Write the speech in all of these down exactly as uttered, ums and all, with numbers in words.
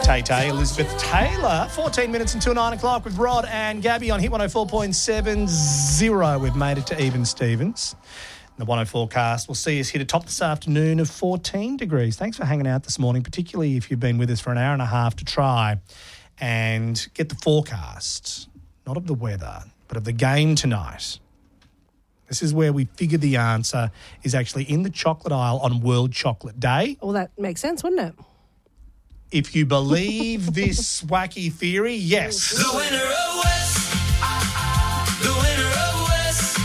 Tay Tay, Elizabeth Taylor. fourteen minutes until nine o'clock with Rod and Gabby on Hit one oh four point seven zero. We've made it to Even Stevens. The one oh forecast will see us hit a top this afternoon of fourteen degrees. Thanks for hanging out this morning, particularly if you've been with us for an hour and a half to try and get the forecast, not of the weather, but of the game tonight. This is where we figured the answer is actually in the chocolate aisle on World Chocolate Day. Well, that makes sense, wouldn't it? If you believe this wacky theory, yes. The winner of West. The winner of West.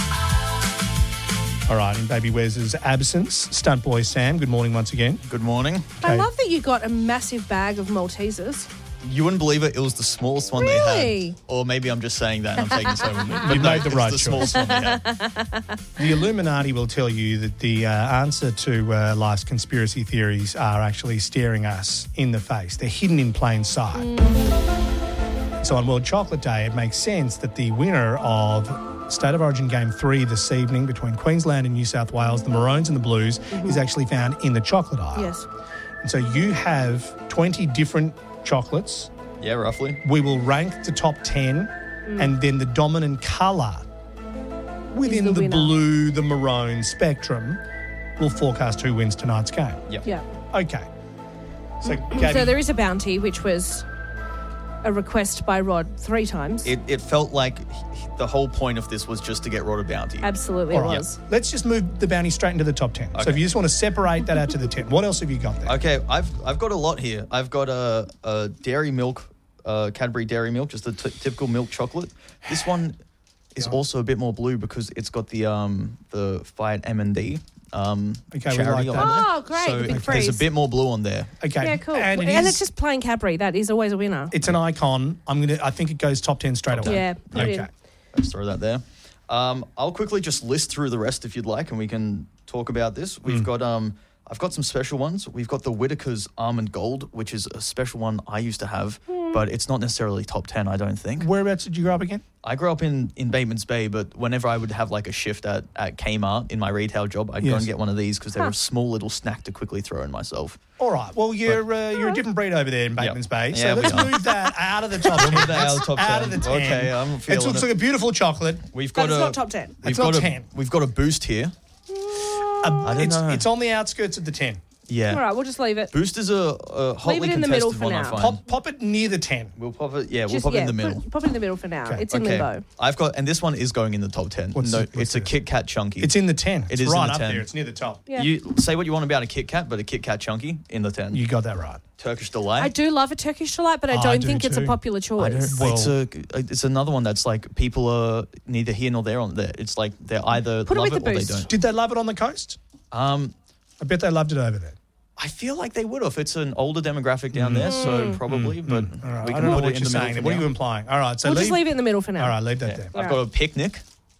All right, in Baby Wes's absence, Stunt Boy Sam, good morning once again. Good morning. I Okay. love that you got a massive bag of Maltesers. You wouldn't believe it. It was the smallest one they Really? had. Or maybe I'm just saying that and I'm taking this over me. But You no, made the it's right the choice. smallest one they had. The Illuminati will tell you that the uh, answer to uh, life's conspiracy theories are actually staring us in the face. They're hidden in plain sight. So on World Chocolate Day, it makes sense that the winner of State of Origin Game three this evening between Queensland and New South Wales, the Maroons and the Blues, is actually found in the chocolate aisle. Yes. And so you have twenty different chocolates. Yeah, roughly. We will rank the top ten and then the dominant colour within the the, winner. blue, the maroon spectrum will forecast who wins tonight's game. Yep. Yeah. Okay. So, Gabby, So there is a bounty, which was a request by Rod three times. It, it felt like the whole point of this was just to get Rod a bounty. Absolutely all it right, was. let's just move the bounty straight into the top ten. So Okay. if you just want to separate that out to the ten, what else have you got there? Okay, I've I've got a lot here. I've got a, a dairy milk, uh, Cadbury Dairy Milk, just a t- typical milk chocolate. This one is Yeah. also a bit more blue because it's got the um the Fiat M and D um Okay, we charity like on that. there. Oh, great, So the big there's a freeze. bit more blue on there. Okay. Yeah, cool. And, And, it is, it's just plain Cadbury. That is always a winner. it's an icon. I'm gonna. I think it goes top ten straight away. Yeah, put it Okay. in. Let's throw that there. Um, I'll quickly just list through the rest if you'd like, and we can talk about this. We've got um, I've got some special ones. We've got the Whittaker's Almond Gold, which is a special one I used to have, but it's not necessarily top ten, I don't think. Whereabouts did you grow up again? I grew up in, in Bateman's Bay, but whenever I would have like a shift at, at Kmart in my retail job, I'd go Yes. and get one of these because they Huh. were a small little snack to quickly throw in myself. All right. Well, you're uh, you're a different breed over there in Bateman's Bay. So Yeah, we let's are. move that out of the top ten. Move that out of the top Out ten. of the ten. Okay, I'm It feeling looks it. like a beautiful chocolate. We've But got it's a not top ten. We've It's got not a, ten. We've got a Boost here. Uh, I don't it's, know. it's on the outskirts of the ten. Yeah. All right, we'll just leave it. Boost is a, a hotly it in the contested middle for one, I now. find. Pop, pop it near the ten. We'll pop it. Yeah, Just, we'll pop yeah, it in the put- middle. Pop it in the middle for now. Okay. It's in Okay. limbo. I've got, and this one is going in the top ten. What's no, it- what's it's a this? Kit Kat Chunky. It's in the ten. It It's is in right the up ten. there. It's near the top. Yeah. You say what you want about a Kit Kat, but a Kit Kat Chunky in the ten. You got that right. Turkish Delight. I do love a Turkish delight, but I I don't do think it's a too. popular choice. Well- it's a, it's another one that's like people are neither here nor there on there. It's like they're either Put it love with it, the or they Boost. don't. Did they love it on the coast? Um, I bet they loved it over there. I feel like they would have. It's an older demographic down there, so probably. But Mm. All right. we I can don't know put what it in you're the middle saying. for What are now. you implying? All right. So We'll leave, just leave it in the middle for now. All right, leave that Yeah. there. I've got a picnic.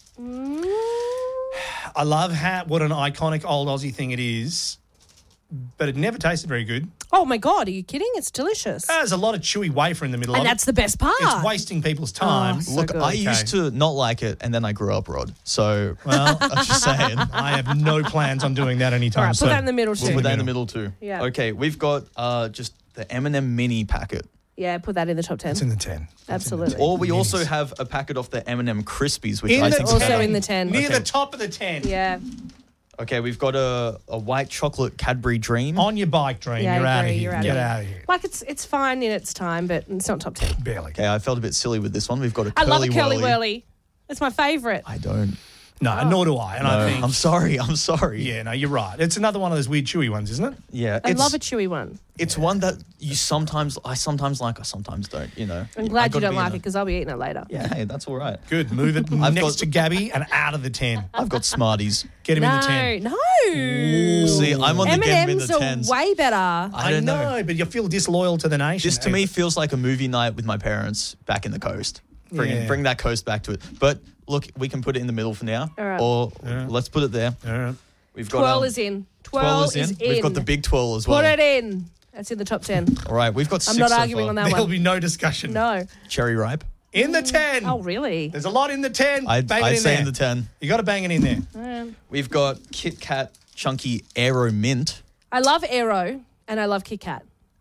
I love how what an iconic old Aussie thing it is, but it never tasted very good. Oh my God, are you kidding? It's delicious. There's a lot of chewy wafer in the middle and of that's it. the best part. It's wasting people's time. Oh, so Look, good. I Okay. used to not like it, and then I grew up, Rod. So Well, I'm just saying. I have no plans on doing that anytime All right, put soon. that in the middle We'll too. put that in the middle too. Yeah. Okay, we've got uh, just the M and M mini packet. Yeah, put that in the top ten. It's in the ten. It's in the Absolutely. ten. Or we also Minis. have a packet of the M and M Crispies, which in I the think Also ten. in the ten. Near Okay. the top of the ten. Yeah. Okay, we've got a, a white chocolate Cadbury Dream. On your bike, Dream. Yeah, I you're out of agree, here. you're out Get of out of here. Like it's it's fine in its time, but it's not top ten. Barely. Okay, I felt a bit silly with this one. We've got a I curly love a curly whirly. whirly. It's my favourite. I don't. No, nor do I. And No, I think. I'm sorry. I'm sorry. Yeah, no, you're right. It's another one of those weird chewy ones, isn't it? Yeah, I it's, love a chewy one. It's one that you sometimes, I sometimes like, I sometimes don't. You know. I'm I glad you gotta don't be in like a- it because I'll be eating it later. Yeah, hey, that's all right. Good. Move it I've next got- to Gabby and out of the ten. I've got Smarties. Get him no, in the ten. no. See, I'm on the M get 'em and in M's the are tens. way better. I I don't know, know. but you feel disloyal to the nation. This to me feels like a movie night with my parents back in the coast. Bring, Yeah. bring that coast back to it. But look, we can put it in the middle for now. All right. Or Yeah. let's put it there. All right. We've got Twirl um, is in. Twirl, twirl is in. We've got the big twirl as well. Put it in. That's in the top ten. All right, we've got I'm six not so arguing far. on that There'll one. be no discussion. No. Cherry ripe. In the ten. Oh, really? There's a lot in the ten. I'd, bang it I'd in say there. in the ten. You got to bang it in there. We've got Kit Kat Chunky Aero Mint. I love Aero and I love Kit Kat.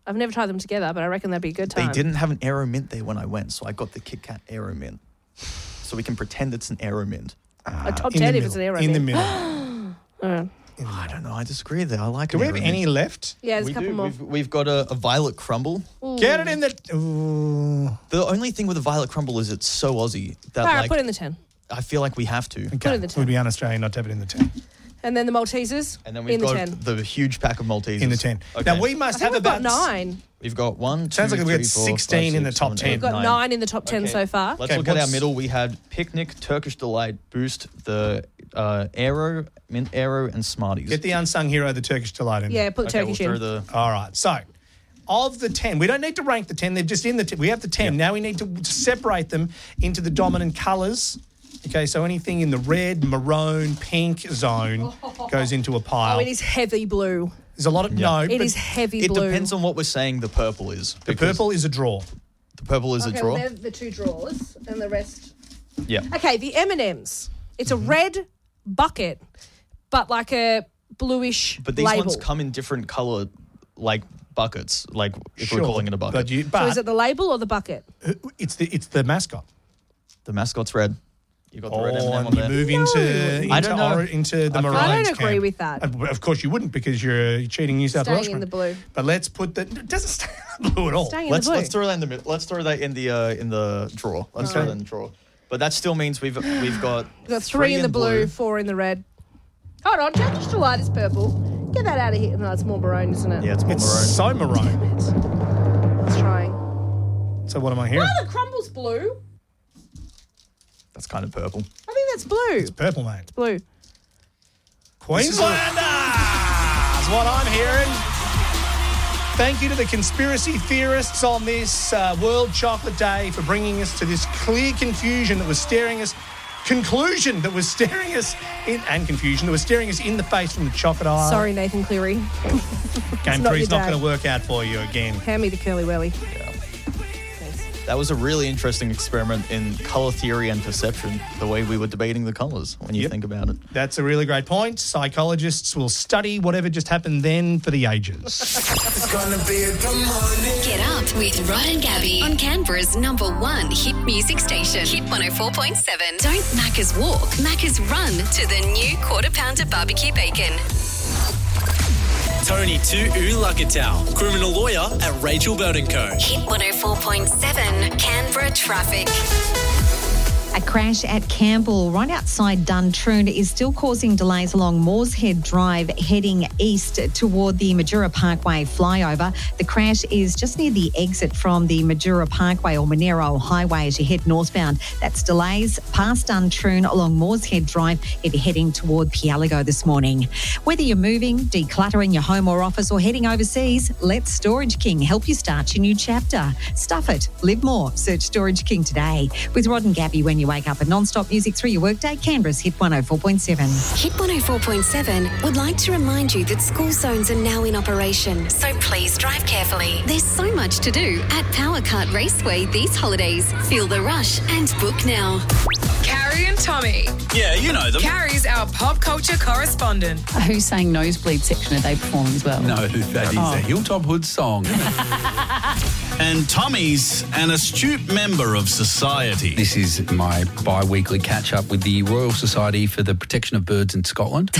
I've never tried them together, but I reckon that'd be a good They time. didn't have an Aero Mint there when I went, so I got the Kit Kat Aero Mint. So we can pretend it's an Aero Mint. A top In the ten if middle. it's an aero. In the mint. middle. Uh, I don't know. I disagree there. I like Do an we have Aero any Mint. left? yeah, there's We a couple do. more. We've, we've got a, a Violet Crumble. Get it in the. Ooh. The only thing with a Violet Crumble is it's so Aussie that All right, like put it in the ten. I feel like we have to. Okay. Put it in the It ten. would be un-Australian not to have it in the ten. And then the Maltesers And then we've in the got ten. the huge pack of Maltesers. In the ten. Okay. Now, we I must think have we've about. got nine. We've got one, Sounds two, like we've got three, four, sixteen five, in the six, top seven, ten. eight, We've got nine. nine in the top ten Okay. so far. Let's Okay, look at our what's- middle. We had Picnic, Turkish Delight, Boost, the uh, Aero, Mint Aero, and Smarties. Get the unsung hero, the Turkish Delight in. Yeah, there. put okay, Turkish we'll in. throw the All right. So, of the ten, we don't need to rank the ten. They're just in the ten. We have the ten. Now we need to separate them into the dominant colours. Okay, so anything in the red, maroon, pink zone goes into a pile. Oh, it is heavy blue. There's a lot of no. It but is heavy It blue. depends on what we're saying the purple is. the because purple is a draw. The purple is Okay, a draw. well, they're the two drawers and the rest. Yeah. Okay, the M and M's. It's Mm-hmm. a red bucket, but like a bluish But these label. ones come in different colour, like buckets, like if Sure, we're calling it a bucket. But, you, So but is it the label or the bucket? it's the it's the mascot. The mascot's red. You got the red M and M Oh, on and you there. move into into, I don't know. or, into the I feel- maroons. I don't agree camp. with that. Uh, Of course you wouldn't because you're cheating New South Staying Welshman. in the blue. But let's put the it doesn't stay in the blue at all. Staying in Let's the blue. let's throw that in the mid- let's throw that in the uh, in the drawer. Let's throw Okay. that in the drawer. But that still means we've we've got We've got three, in the blue, four in the red. Hold on, Turkish Delight is purple. Get that out of here. No, it's more maroon, isn't it? Yeah, it's more It's maroon. so maroon. It's trying. So what am I hearing? Oh, the crumble's blue. That's kind of purple. I think that's blue. Purple, mate. Blue. Queenslander is what I'm hearing. Thank you to the conspiracy theorists on this uh, World Chocolate Day for bringing us to this clear confusion that was staring us, conclusion that was staring us in, and confusion that was staring us in the face from the chocolate aisle. Sorry, Nathan Cleary. Game not three's your not day. going to work out for you again. Hand me the curly welly. That was a really interesting experiment in colour theory and perception, the way we were debating the colours when you Yep. think about it. That's a really great point. Psychologists will study whatever just happened then for the ages. It's gonna be a good morning. Get up with Rod and Gabby on Canberra's number one hit music station, Hit one oh four point seven. Don't Macca's walk, Macca's run to the new quarter pounder barbecue bacon. Tony Tu'u Lukatau, criminal lawyer at Rachel Burton Co. Hit one oh four point seven, Canberra traffic. A crash at Campbell, right outside Duntroon, is still causing delays along Moorshead Drive, heading east toward the Majura Parkway flyover. The crash is just near the exit from the Majura Parkway or Monero Highway as you head northbound. That's delays past Duntroon along Moorshead Drive if you're heading toward Pialigo this morning. Whether you're moving, decluttering your home or office, or heading overseas, let Storage King help you start your new chapter. Stuff it, live more. Search Storage King today. With Rod and Gabby when you wake up, and non-stop music through your workday, Canberra's Hit one oh four point seven. Hit one oh four point seven would like to remind you that school zones are now in operation, so please drive carefully. There's so much to do at Power Kart Raceway these holidays. Feel the rush and book now. Carrie and Tommy. Yeah, you know them. Carrie's our pop culture correspondent. Who's saying nosebleed section are they performing as well? No, that is a Hilltop Hood song. And Tommy's an astute member of society. This is my bi-weekly catch-up with the Royal Society for the Protection of Birds in Scotland.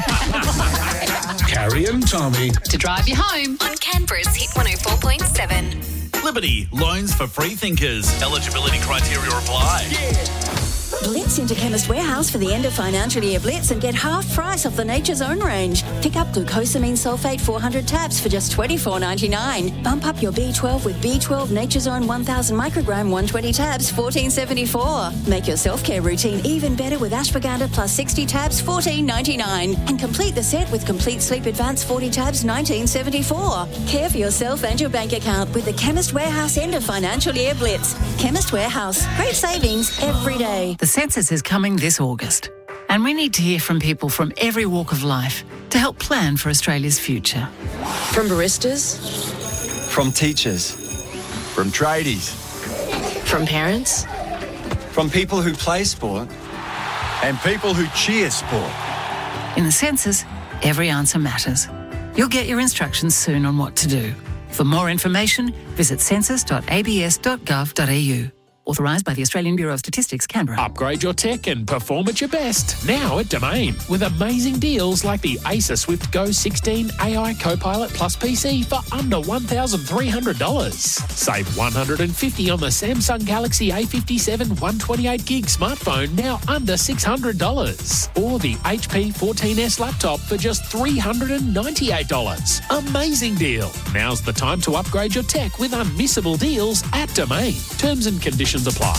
Carrie and Tommy. To drive you home. On Canberra's Hit one oh four point seven. Liberty, loans for free thinkers. Eligibility criteria apply. Blitz into Chemist Warehouse for the end of financial year Blitz and get half price off the Nature's Own range. Pick up glucosamine sulfate four hundred tabs for just twenty-four ninety-nine. Bump up your B twelve with B twelve Nature's Own one thousand microgram one hundred twenty tabs, fourteen seventy-four. Make your self-care routine even better with ashwagandha plus sixty tabs, fourteen ninety-nine. And complete the set with Complete Sleep Advance forty tabs, nineteen seventy-four. Care for yourself and your bank account with the Chemist Warehouse end of financial year Blitz. Chemist Warehouse. Great savings every day. The census is coming this August, and we need to hear from people from every walk of life to help plan for Australia's future. From baristas, From teachers, from tradies, from parents, from people who play sport, and people who cheer sport. In the census, every answer matters. You'll get your instructions soon on what to do. For more information, visit census dot a b s dot gov dot a u. Authorised by the Australian Bureau of Statistics, Canberra. Upgrade your tech and perform at your best. Now at Domain, with amazing deals like the Acer Swift Go sixteen A I Copilot Plus P C for under one thousand three hundred dollars. Save one hundred fifty dollars on the Samsung Galaxy A fifty-seven one twenty-eight gig smartphone, now under six hundred dollars. Or the H P fourteen S laptop for just three hundred ninety-eight dollars. Amazing deal. Now's the time to upgrade your tech with unmissable deals at Domain. Terms and conditions apply.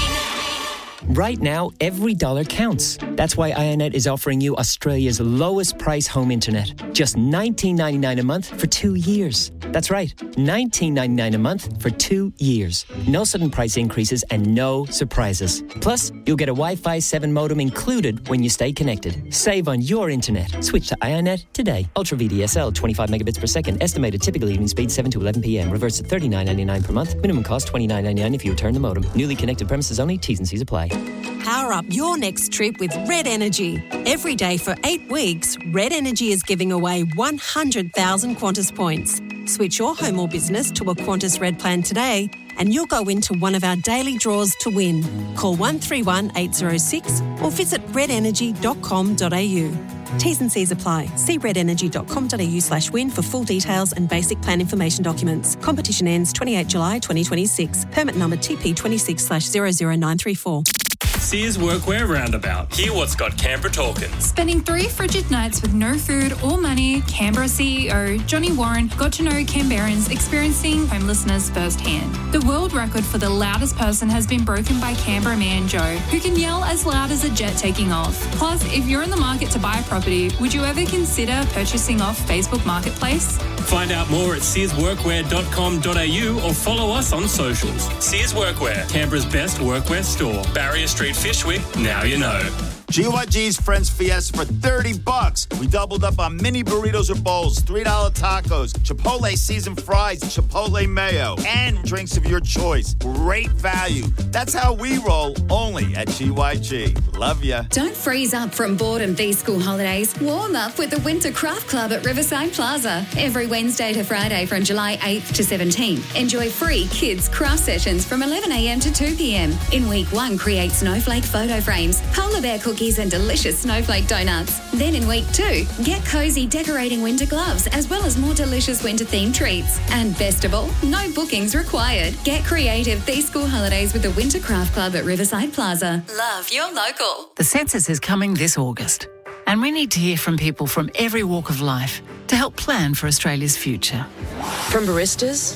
Right now, every dollar counts. That's why Ionet is offering you Australia's lowest price home internet. Just nineteen ninety-nine a month for two years. That's right, nineteen ninety-nine a month for two years. No sudden price increases and no surprises. Plus, you'll get a Wi-Fi seven modem included when you stay connected. Save on your internet. Switch to Ionet today. Ultra V D S L, twenty-five megabits per second. Estimated typical evening speed seven to eleven p.m. Reverse at thirty-nine ninety-nine per month. Minimum cost twenty-nine ninety-nine if you return the modem. Newly connected premises only. T's and C's apply. Power up your next trip with Red Energy. Every day for eight weeks, Red Energy is giving away one hundred thousand Qantas points. Switch your home or business to a Qantas Red plan today and you'll go into one of our daily draws to win. Call one three one eight zero six or visit red energy dot com dot a u. T's and C's apply. See red energy dot com dot a u slash win for full details and basic plan information documents. Competition ends twenty-eighth July twenty twenty-six. Permit number T P twenty-six slash zero zero nine three four. Sears Workwear Roundabout. Hear what's got Canberra talking. Spending three frigid nights with no food or money, Canberra C E O Johnny Warren got to know Canberrans experiencing homelessness firsthand. The world record for the loudest person has been broken by Canberra man Joe, who can yell as loud as a jet taking off. Plus, if you're in the market to buy a property, would you ever consider purchasing off Facebook Marketplace? Find out more at sears workwear dot com dot a u or follow us on socials. Sears Workwear, Canberra's best workwear store. Barrier Street, Fishwick, now you know. G Y G's Friends Fiesta for thirty bucks. We doubled up on mini burritos or bowls, three dollar tacos, Chipotle seasoned fries, Chipotle mayo, and drinks of your choice. Great value. That's how we roll, only at G Y G. Love ya. Don't freeze up from boredom these school holidays. Warm up with the Winter Craft Club at Riverside Plaza. Every Wednesday to Friday from July eighth to seventeenth. Enjoy free kids craft sessions from eleven a.m. to two p.m. In week one, create snowflake photo frames, polar bear cookies and delicious snowflake donuts. Then in week two, get cozy decorating winter gloves as well as more delicious winter themed treats. And best of all, no bookings required. Get creative these school holidays with the Winter Craft Club at Riverside Plaza. Love your local. The census is coming this August, and we need to hear from people from every walk of life to help plan for Australia's future. From baristas,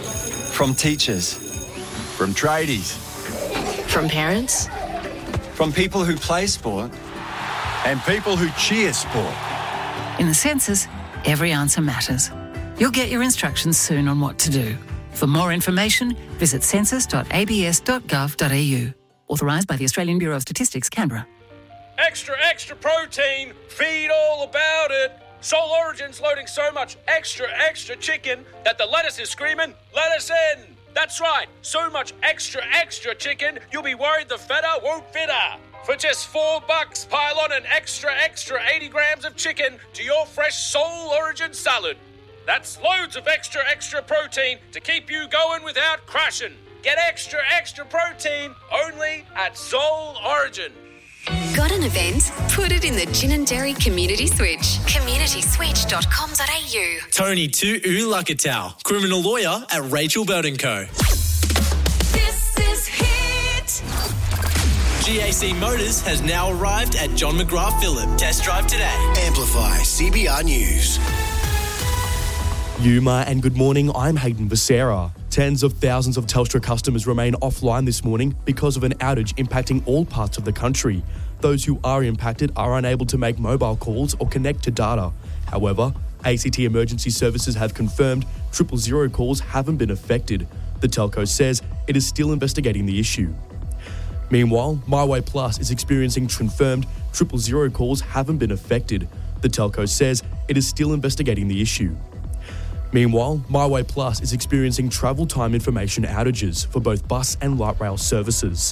From teachers. From tradies. from parents, From people who play sport. And people who cheer sport. In the census, every answer matters. You'll get your instructions soon on what to do. For more information, visit census dot a b s dot gov dot a u. Authorised by the Australian Bureau of Statistics, Canberra. Extra, extra protein. Feed all about it. Soul Origin's loading so much extra, extra chicken that the lettuce is screaming, let us in. That's right. So much extra, extra chicken, you'll be worried the feta won't fit her. For just four bucks, pile on an extra, extra eighty grams of chicken to your fresh Soul Origin salad. That's loads of extra, extra protein to keep you going without crashing. Get extra, extra protein only at Soul Origin. Got an event? Put it in the Ginninderry Community Switch. community switch dot com dot a u. Tony Tu Ulakatau, criminal lawyer at Rachel Bird and Co. This is Hit. G A C Motors has now arrived at John McGrath Phillip. Test drive today. Amplify C B R News. Yuma and good morning, I'm Hayden Becerra. Tens of thousands of Telstra customers remain offline this morning because of an outage impacting all parts of the country. Those who are impacted are unable to make mobile calls or connect to data. However, A C T Emergency Services have confirmed triple zero calls haven't been affected. The telco says it is still investigating the issue. Meanwhile, MyWay Plus is experiencing confirmed triple zero calls haven't been affected. The telco says it is still investigating the issue. Meanwhile, MyWay Plus is experiencing travel time information outages for both bus and light rail services.